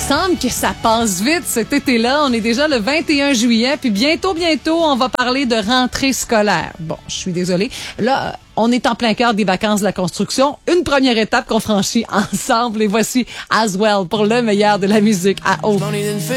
semble que ça passe vite cet été-là. On est déjà le 21 juillet, puis bientôt, on va parler de rentrée scolaire. Bon, je suis désolée. Là, on est en plein cœur des vacances de la construction. Une première étape qu'on franchit ensemble. Et voici As Well pour le meilleur de la musique à Haut.